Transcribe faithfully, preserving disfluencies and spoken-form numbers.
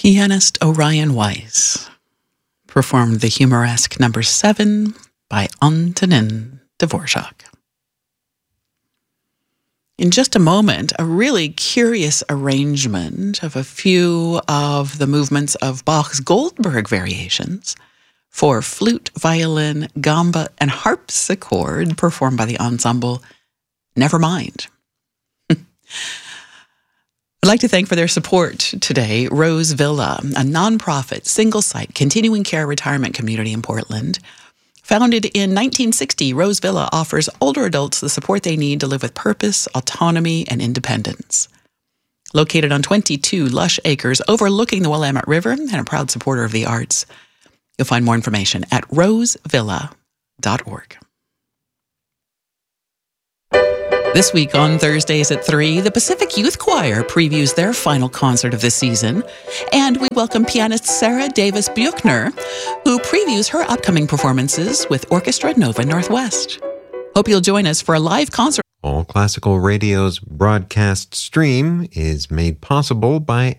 Pianist Orion Weiss performed the humoresque number seven by Antonin Dvorak. In just a moment, a really curious arrangement of a few of the movements of Bach's Goldberg variations for flute, violin, gamba, and harpsichord performed by the ensemble Nevermind. I'd like to thank for their support today Rose Villa, a nonprofit, single-site, continuing care retirement community in Portland. Founded in nineteen sixty, Rose Villa offers older adults the support they need to live with purpose, autonomy, and independence. Located on twenty-two lush acres overlooking the Willamette River and a proud supporter of the arts, you'll find more information at rose villa dot org. This week on Thursdays at three, the Pacific Youth Choir previews their final concert of the season, and we welcome pianist Sarah Davis Buchner, who previews her upcoming performances with Orchestra Nova Northwest. Hope you'll join us for a live concert. All Classical Radio's broadcast stream is made possible by